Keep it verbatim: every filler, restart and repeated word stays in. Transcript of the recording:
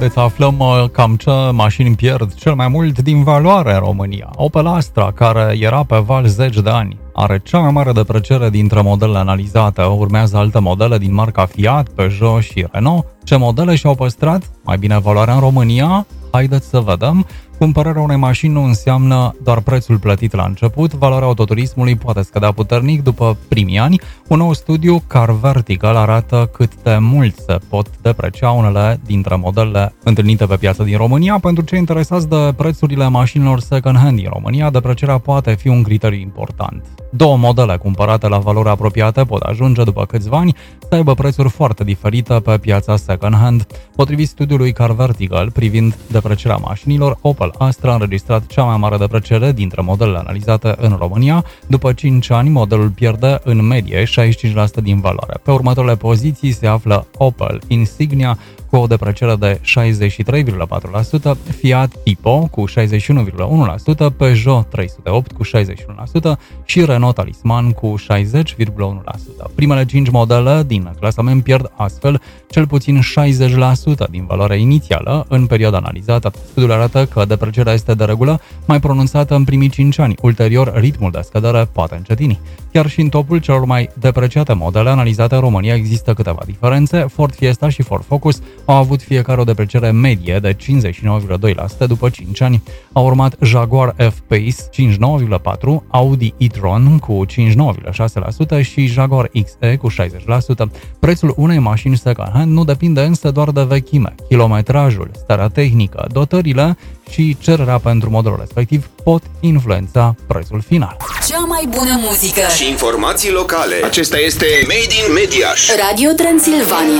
Îți aflăm cam ce mașini pierd cel mai mult din valoare în România. Opel Astra, care era pe val zeci de ani, are cea mai mare depreciere dintre modelele analizate. Urmează alte modele din marca Fiat, Peugeot și Renault. Ce modele și-au păstrat mai bine valoarea în România? Haideți să vedem. Cumpărarea unei mașini nu înseamnă doar prețul plătit la început. Valoarea autoturismului poate scădea puternic după primii ani. Un nou studiu, Car Vertical, arată cât de mult se pot deprecia unele dintre modelele întâlnite pe piața din România. Pentru cei interesați de prețurile mașinilor second-hand din România, deprecierea poate fi un criteriu important. Două modele cumpărate la valori apropiate pot ajunge după câțiva ani să aibă prețuri foarte diferite pe piața second-hand. Potrivit studiului Car Vertical privind deprecierea mașinilor, Opel Astra a înregistrat cea mai mare depreciere dintre modelele analizate în România. După cinci ani, modelul pierde în medie șaizeci și cinci la sută din valoare. Pe următoarele poziții se află Opel Insignia cu o depreciere de șaizeci și trei virgulă patru la sută, Fiat Tipo cu șaizeci și unu virgulă unu la sută, Peugeot trei sute opt cu șaizeci și unu la sută și Renault Talisman cu șaizeci virgulă unu la sută. Primele cinci modele din clasament pierd astfel cel puțin șaizeci la sută din valoarea inițială în perioada analizată. Studiul arată că deprecierea este de regulă mai pronunțată în primii cinci ani. Ulterior, ritmul de scădere poate încetini. Chiar și în topul celor mai depreciate modele analizate în România există câteva diferențe. Ford Fiesta și Ford Focus au avut fiecare o depreciere medie de cincizeci și nouă virgulă doi la sută după cinci ani. A urmat Jaguar F-Pace cincizeci și nouă virgulă patru la sută, Audi e-tron cu cincizeci și nouă virgulă șase la sută și Jaguar X E cu șaizeci la sută. Prețul unei mașini second-hand nu depinde însă doar de vechime. Kilometrajul, starea tehnică, dotările și cererea pentru modelul respectiv pot influența prețul final. Cea mai bună muzică și informații locale. Acesta este Made in Mediaș. Radio Transilvania.